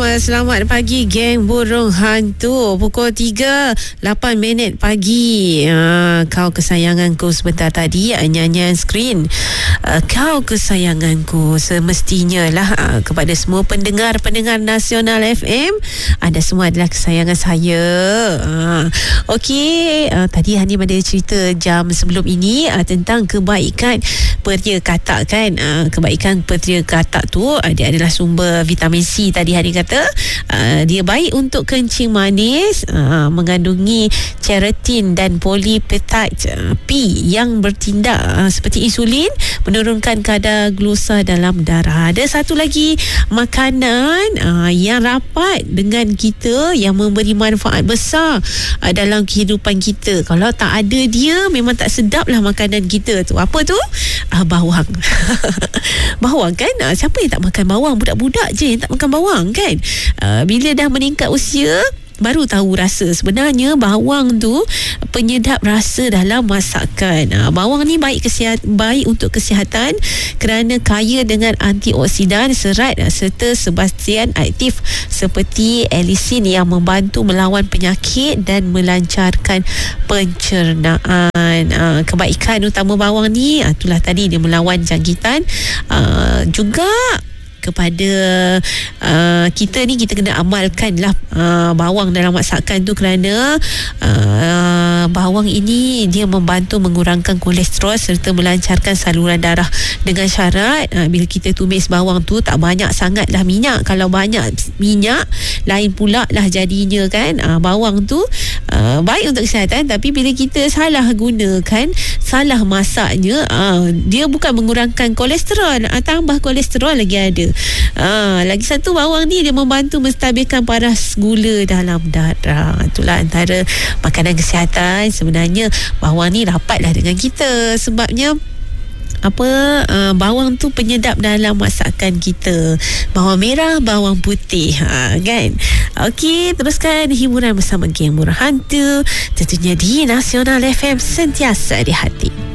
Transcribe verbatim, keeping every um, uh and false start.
Selamat pagi geng burung hantu. Pukul tiga lapan minit pagi. ha, Kau kesayanganku sebentar tadi, nyanyian skrin uh, Kau kesayanganku. Semestinya lah uh, kepada semua pendengar-pendengar Nasional F M, anda semua adalah kesayangan saya. uh, Okey, uh, tadi Hanim ada cerita jam sebelum ini uh, tentang kebaikan peria katak kan. uh, Kebaikan peria katak tu uh, dia adalah sumber vitamin C. Tadi Hanim kata uh, dia baik untuk kencing manis, uh, mengandungi cheratin dan polypeptide uh, P yang bertindak uh, seperti insulin, menurunkan kadar glukosa dalam darah. Ada satu lagi makanan uh, yang rapat dengan kita, yang memberi manfaat besar uh, dalam kehidupan kita. Kalau tak ada dia, memang tak sedap lah makanan kita tu. Apa tu? Uh, bawang. Bawang kan? Uh, siapa yang tak makan bawang? Budak-budak je yang tak makan bawang kan? Uh, bila dah meningkat usia, baru tahu rasa sebenarnya bawang tu penyedap rasa dalam masakan. Ha, bawang ni baik kesihat, baik untuk kesihatan kerana kaya dengan antioksidan, serat serta sebastian aktif seperti allicin yang membantu melawan penyakit dan melancarkan pencernaan. Ha, kebaikan utama bawang ni, itulah tadi dia melawan jangkitan. Ha, juga kepada uh, kita ni, kita kena amalkan lah uh, bawang dalam masakan tu, kerana uh, bawang ini dia membantu mengurangkan kolesterol serta melancarkan saluran darah, dengan syarat uh, bila kita tumis bawang tu tak banyak sangat lah minyak. Kalau banyak minyak, lain pula lah jadinya kan. uh, bawang tu uh, baik untuk kesihatan, tapi bila kita salah gunakan, salah masaknya, uh, dia bukan mengurangkan kolesterol, uh, tambah kolesterol lagi ada. Ha, lagi satu, bawang ni dia membantu menstabilkan paras gula dalam darah. Itulah antara makanan kesihatan. Sebenarnya bawang ni rapatlah dengan kita, sebabnya apa, uh, bawang tu penyedap dalam masakan kita. Bawang merah, bawang putih, ha, kan. Okey, teruskan hiburan bersama geng burung hantu, tentunya di Nasional F M, sentiasa di hati.